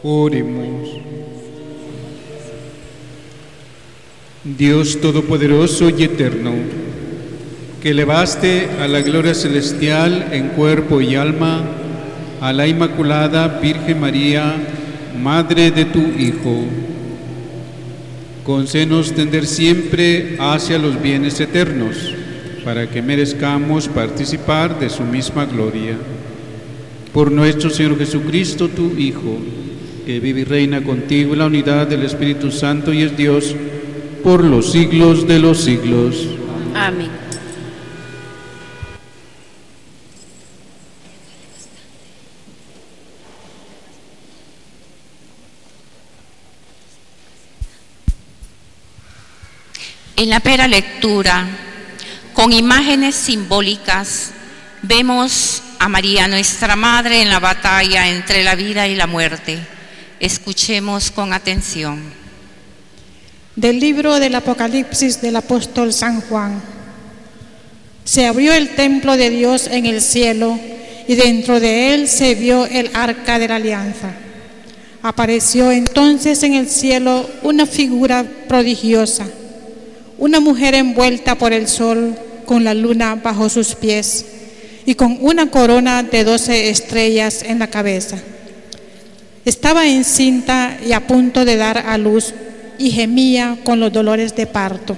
Oremos. Dios Todopoderoso y Eterno, que elevaste a la gloria celestial en cuerpo y alma a la Inmaculada Virgen María, Madre de tu Hijo, concédenos tender siempre hacia los bienes eternos, para que merezcamos participar de su misma gloria. Por nuestro Señor Jesucristo, tu Hijo, que vive y reina contigo en la unidad del Espíritu Santo y es Dios, por los siglos de los siglos. Amén. En la primera lectura, con imágenes simbólicas, vemos a María, nuestra Madre, en la batalla entre la vida y la muerte. Escuchemos con atención. Del libro del Apocalipsis del apóstol San Juan. Se abrió el templo de Dios en el cielo y dentro de él se vio el arca de la alianza. Apareció entonces en el cielo una figura prodigiosa, una mujer envuelta por el sol con la luna bajo sus pies y con una corona de 12 estrellas en la cabeza. Estaba encinta y a punto de dar a luz y gemía con los dolores de parto.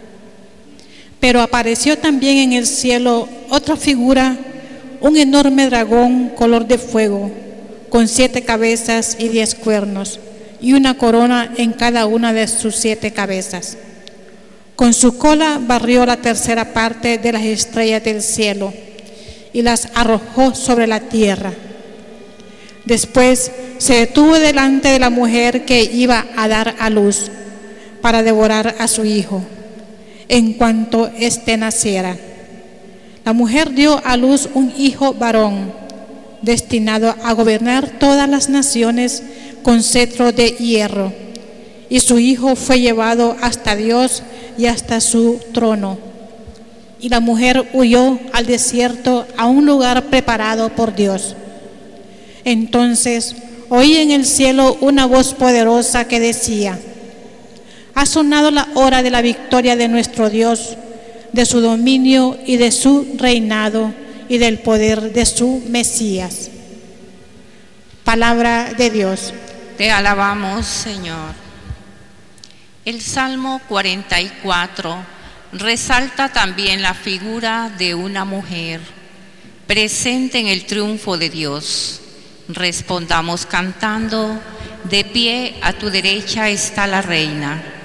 Pero apareció también en el cielo otra figura, un enorme dragón color de fuego, con 7 cabezas y 10 cuernos, y una corona en cada una de sus 7 cabezas. Con su cola barrió la tercera parte de las estrellas del cielo y las arrojó sobre la tierra. Después se detuvo delante de la mujer que iba a dar a luz para devorar a su hijo en cuanto éste naciera. La mujer dio a luz un hijo varón, destinado a gobernar todas las naciones con cetro de hierro, y su hijo fue llevado hasta Dios y hasta su trono. Y la mujer huyó al desierto, a un lugar preparado por Dios. Entonces oí en el cielo una voz poderosa que decía: ha sonado la hora de la victoria de nuestro Dios, de su dominio y de su reinado y del poder de su Mesías. Palabra de Dios. Te alabamos, Señor. El Salmo 44 resalta también la figura de una mujer presente en el triunfo de Dios. Respondamos cantando: de pie a tu derecha está la reina.